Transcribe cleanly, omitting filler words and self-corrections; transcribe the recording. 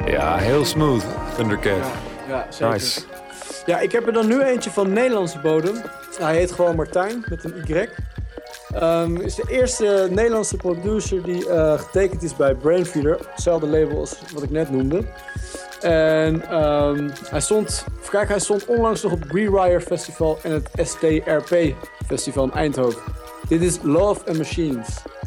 Ja, heel smooth, Thundercat. Ja, zeker. Nice. Ja, ik heb er dan nu eentje van Nederlandse bodem. Hij heet gewoon Martijn, met een Y. Is de eerste Nederlandse producer die getekend is bij Brainfeeder. Hetzelfde label als wat ik net noemde. En hij stond onlangs nog op Rewire Festival en het STRP Festival in Eindhoven. Dit is Love and Machines.